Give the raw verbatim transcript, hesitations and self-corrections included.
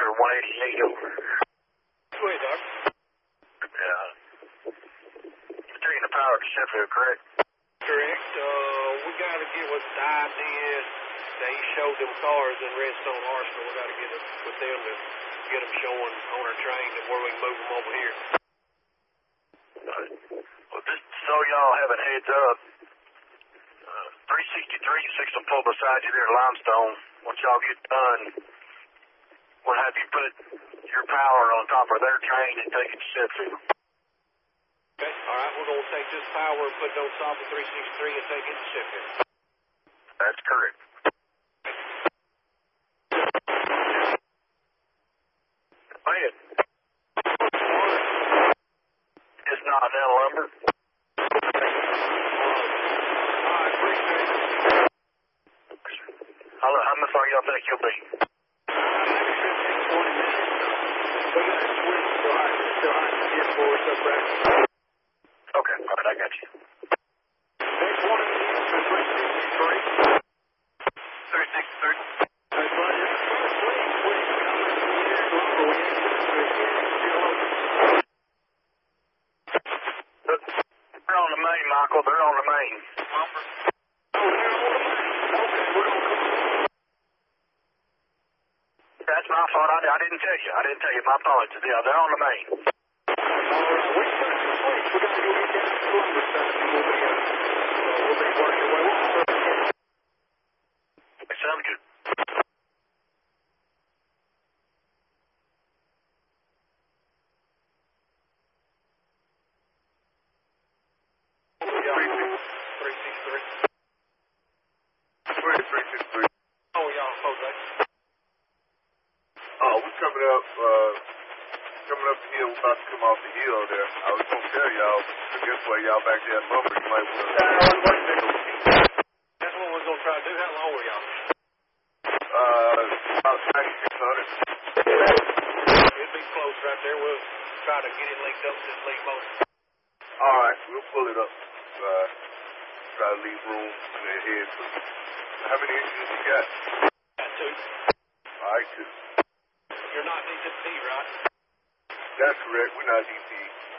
Cruiser one eighty-eight over. Go ahead, Doc. Yeah. You're taking the power to Sheffield, correct? Correct. Uh, we got to get with the idea that he showed them cars in Redstone Arsenal. We got to get with them to get them showing on our train and where we can move them over here. Uh, well, just so y'all have a heads up, uh, three sixty-three, six will pull beside you there at Limestone. Once y'all get done, we'll have you put your power on top of their train and take it to Sheffield. Okay, all right, we're going to take this power and put it on top of three sixty-three and take it to Sheffield. That's correct. Go ahead. It's not now lumber. How, how much long y'all think you'll be? Okay, all right, I got you. three sixty-three. They're on the main, Michael. They're on the main. That's my fault. I, I didn't tell you. I didn't tell you. My apologies. Yeah, they're on the main. Sounds good. three sixty-three. Where's three sixty-three? Oh, y'all, Jose. Oh, we're coming up, uh, coming up the hill. We're about to come off the hill there. I was going to tell y'all, but guess what? Y'all back there at Lumber, you might want to... That's what we're going to try to do. How long were y'all? Uh, about ninety-six hundred. It'll be close right there. We'll try to get it linked up to this lead motor. All right, we'll pull it up. Uh, try to leave room in their head. How many engines you got? Got two. All right, two. You're not D P, right? That's correct. We're not D P.